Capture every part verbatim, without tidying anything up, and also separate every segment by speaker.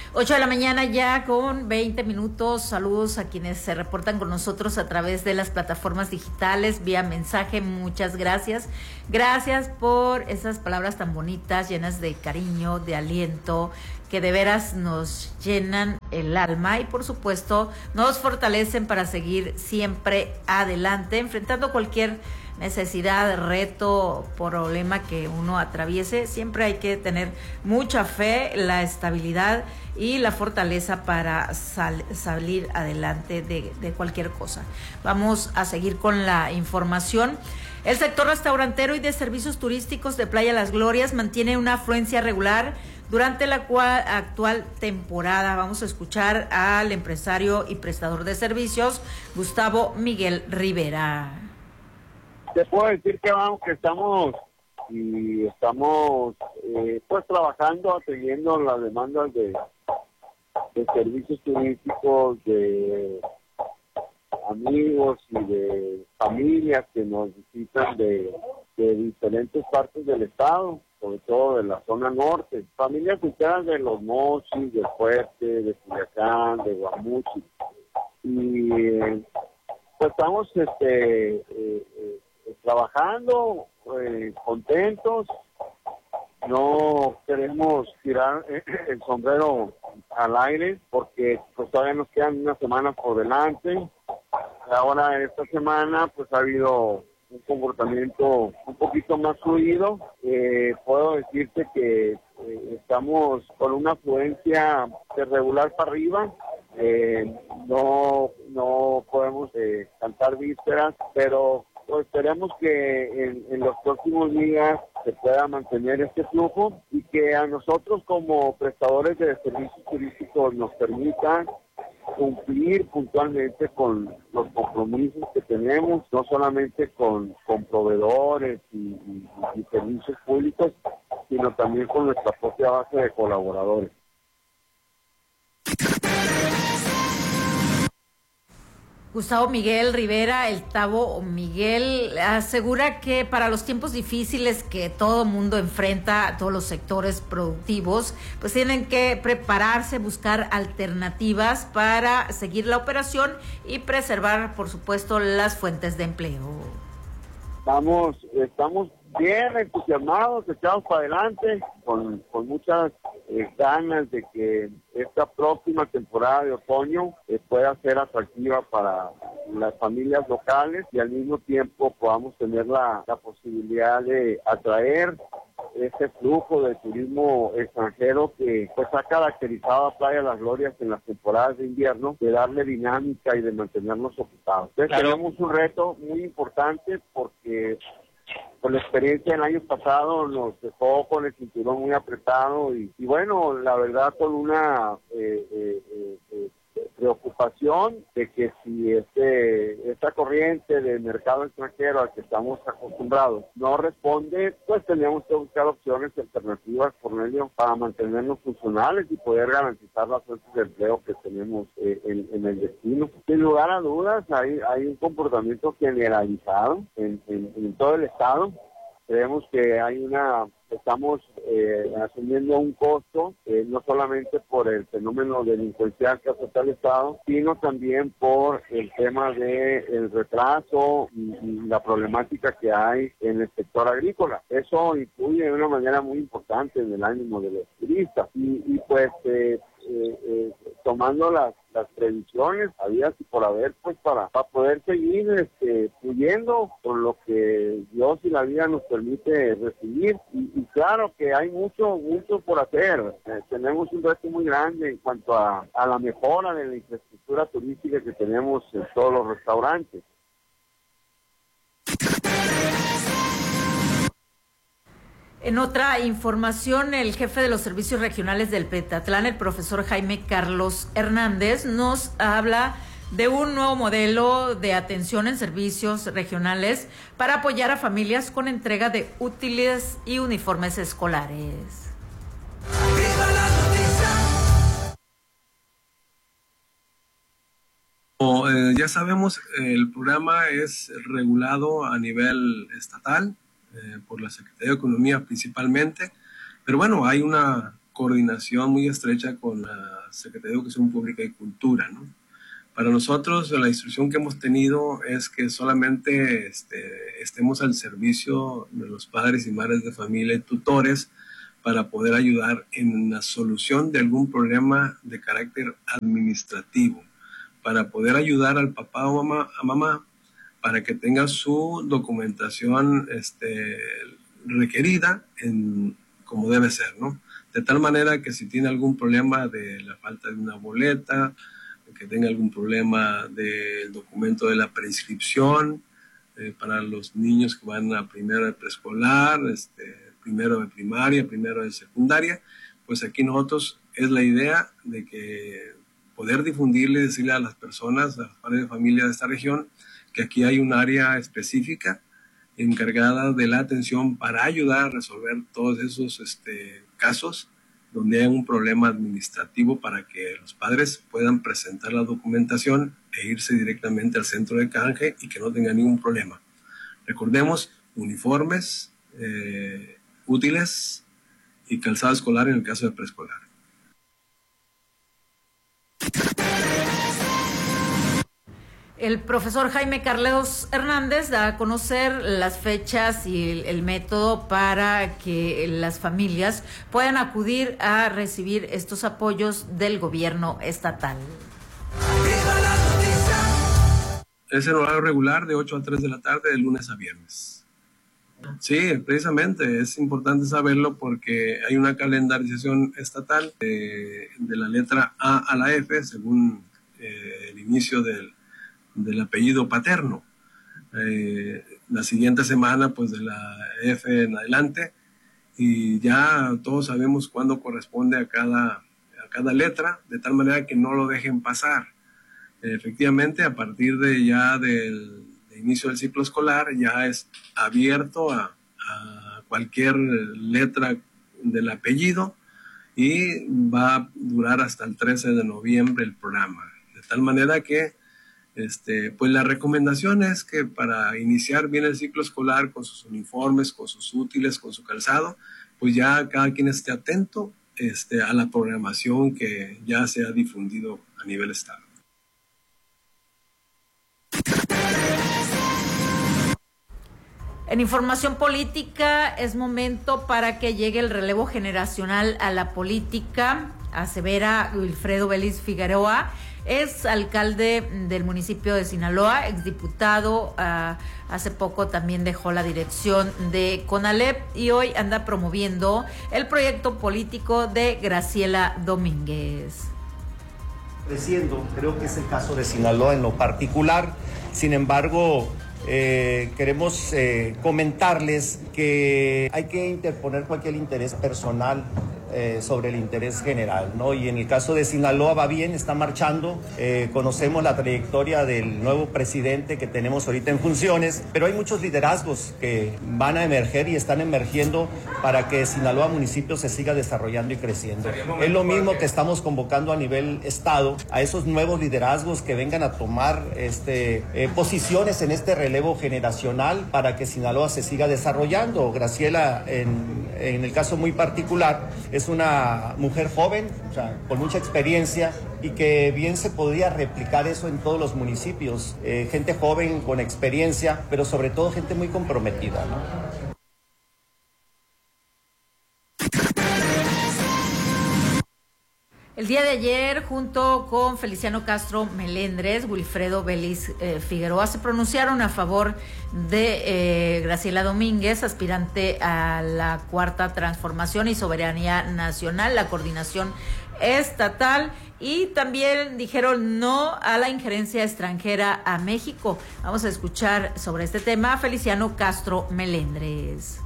Speaker 1: ocho de la mañana ya con veinte minutos. Saludos a quienes se reportan con nosotros a través de las plataformas digitales, vía mensaje. Muchas gracias. Gracias por esas palabras tan bonitas, llenas de cariño, de aliento, que de veras nos llenan el alma y por supuesto nos fortalecen para seguir siempre adelante, enfrentando cualquier necesidad, reto, problema que uno atraviese. Siempre hay que tener mucha fe, la estabilidad y la fortaleza para sal, salir adelante de, de cualquier cosa. Vamos a seguir con la información. El sector restaurantero y de servicios turísticos de Playa Las Glorias mantiene una afluencia regular durante la cual, actual temporada. Vamos a escuchar al empresario y prestador de servicios, Gustavo Miguel Rivera.
Speaker 2: Te puedo decir que vamos, que estamos y estamos eh, pues trabajando, atendiendo las demandas de, de servicios turísticos, de amigos y de familias que nos visitan de, de diferentes partes del estado, sobre todo de la zona norte. Familias ubicadas de Los Mochis, de Fuerte, de Culiacán, de Guamuchi. Y eh, pues estamos este eh, eh, trabajando, eh, contentos. No queremos tirar el sombrero al aire porque pues todavía nos quedan unas semanas por delante. Ahora esta semana pues ha habido un comportamiento un poquito más fluido. Eh, puedo decirte que eh, estamos con una afluencia de regular para arriba. Eh, no no podemos eh, cantar vísperas, pero pues esperemos que en, en los próximos días se pueda mantener este flujo y que a nosotros como prestadores de servicios turísticos nos permita cumplir puntualmente con los compromisos que tenemos, no solamente con, con proveedores y, y, y servicios públicos, sino también con nuestra propia base de colaboradores.
Speaker 1: Gustavo Miguel Rivera, el Tavo Miguel, asegura que para los tiempos difíciles que todo mundo enfrenta, todos los sectores productivos, pues tienen que prepararse, buscar alternativas para seguir la operación y preservar, por supuesto, las fuentes de empleo.
Speaker 2: Estamos, estamos bien entusiasmados, echados para adelante, con, con muchas eh, ganas de que esta próxima temporada de otoño eh, pueda ser atractiva para las familias locales y al mismo tiempo podamos tener la, la posibilidad de atraer ese flujo de turismo extranjero que pues ha caracterizado a Playa Las Glorias en las temporadas de invierno, de darle dinámica y de mantenernos ocupados. Entonces claro, tenemos un reto muy importante porque con la experiencia del año pasado nos dejó con el cinturón muy apretado y, y bueno, la verdad con una eh, eh, eh, eh, preocupación de que si este esta corriente de mercado extranjero al que estamos acostumbrados no responde, pues teníamos que buscar opciones alternativas, Cornelio, para mantenernos funcionales y poder garantizar las fuentes de empleo que tenemos eh, en, en el destino. Sin lugar a dudas, hay, hay un comportamiento generalizado en, en, en todo el estado. Creemos que hay una, estamos eh, asumiendo un costo, eh, no solamente por el fenómeno delincuencial que afecta al Estado, sino también por el tema del retraso y, y la problemática que hay en el sector agrícola. Eso influye de una manera muy importante en el ánimo de los turistas. Y, y pues eh, eh, eh, tomando las las previsiones había y por haber pues para, para poder seguir este, fluyendo con lo que Dios y la vida nos permite recibir y, y claro que hay mucho mucho por hacer. Eh, tenemos un reto muy grande en cuanto a, a la mejora de la infraestructura turística que tenemos en todos los restaurantes.
Speaker 1: En otra información, el jefe de los servicios regionales del Petatlán, el profesor Jaime Carlos Hernández, nos habla de un nuevo modelo de atención en servicios regionales para apoyar a familias con entrega de útiles y uniformes escolares.
Speaker 3: Como eh, ya sabemos, el programa es regulado a nivel estatal, Eh, por la Secretaría de Economía principalmente, pero bueno, hay una coordinación muy estrecha con la Secretaría de Educación Pública y Cultura, ¿no? Para nosotros, la instrucción que hemos tenido es que solamente este, estemos al servicio de los padres y madres de familia y tutores para poder ayudar en la solución de algún problema de carácter administrativo, para poder ayudar al papá o mamá, a mamá para que tenga su documentación este, requerida en, como debe ser, ¿no? De tal manera que si tiene algún problema de la falta de una boleta, que tenga algún problema del documento de la prescripción eh, para los niños que van a primero de preescolar, este, primero de primaria, primero de secundaria, pues aquí nosotros es la idea de que poder difundirle, decirle a las personas, a los padres de familia de esta región, que aquí hay un área específica encargada de la atención para ayudar a resolver todos esos este, casos donde hay un problema administrativo para que los padres puedan presentar la documentación e irse directamente al centro de canje y que no tengan ningún problema. Recordemos, uniformes, eh, útiles y calzado escolar en el caso de preescolar.
Speaker 1: El profesor Jaime Carleos Hernández da a conocer las fechas y el, el método para que las familias puedan acudir a recibir estos apoyos del gobierno estatal.
Speaker 3: Es el horario regular de ocho a tres de la tarde, de lunes a viernes. Sí, precisamente, es importante saberlo porque hay una calendarización estatal de, de la letra A a la F, según eh, el inicio del del apellido paterno. Eh, la siguiente semana, pues de la F en adelante, y ya todos sabemos cuándo corresponde a cada, a cada letra, de tal manera que no lo dejen pasar. Eh, efectivamente, a partir de ya del de inicio del ciclo escolar, ya es abierto a, a cualquier letra del apellido y va a durar hasta el trece de noviembre el programa. De tal manera que Este, pues la recomendación es que para iniciar bien el ciclo escolar con sus uniformes, con sus útiles, con su calzado, pues ya cada quien esté atento este, a la programación que ya se ha difundido a nivel estado.
Speaker 1: En información política, es momento para que llegue el relevo generacional a la política, asevera Wilfredo Vélez Figueroa. Es alcalde del municipio de Sinaloa, exdiputado, uh, hace poco también dejó la dirección de CONALEP y hoy anda promoviendo el proyecto político de Graciela Domínguez.
Speaker 4: Creciendo, creo que es el caso de Sinaloa en lo particular, sin embargo, eh, queremos eh, comentarles que hay que interponer cualquier interés personal Eh, sobre el interés general, ¿no? Y en el caso de Sinaloa va bien, está marchando, eh, conocemos la trayectoria del nuevo presidente que tenemos ahorita en funciones, pero hay muchos liderazgos que van a emerger y están emergiendo para que Sinaloa municipio se siga desarrollando y creciendo. Es lo mismo que estamos convocando a nivel estado, a esos nuevos liderazgos que vengan a tomar este, eh, posiciones en este relevo generacional para que Sinaloa se siga desarrollando. Graciela, en, en el caso muy particular, es una mujer joven, o sea, con mucha experiencia y que bien se podría replicar eso en todos los municipios. Eh, gente joven con experiencia, pero sobre todo gente muy comprometida, ¿no?
Speaker 1: El día de ayer, junto con Feliciano Castro Melendres, Wilfredo Vélez eh, Figueroa, se pronunciaron a favor de eh, Graciela Domínguez, aspirante a la Cuarta Transformación y Soberanía Nacional, la coordinación estatal, y también dijeron no a la injerencia extranjera a México. Vamos a escuchar sobre este tema a Feliciano Castro Melendres.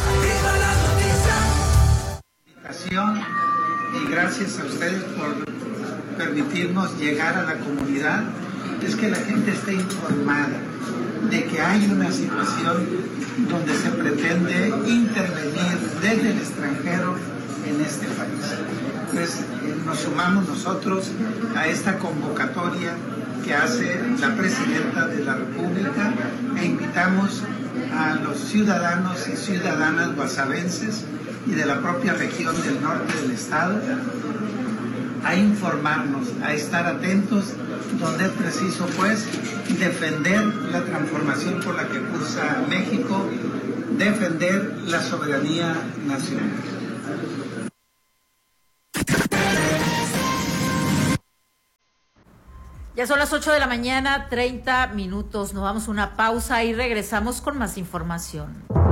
Speaker 5: Y gracias a ustedes por permitirnos llegar a la comunidad, es que la gente esté informada de que hay una situación donde se pretende intervenir desde el extranjero en este país. Pues eh, nos sumamos nosotros a esta convocatoria que hace la Presidenta de la República e invitamos a los ciudadanos y ciudadanas guasavenses y de la propia región del norte del estado a informarnos, a estar atentos, donde es preciso pues defender la transformación por la que cursa México, defender la soberanía nacional.
Speaker 1: Ya son las ocho de la mañana, treinta minutos. Nos vamos a una pausa y regresamos con más información.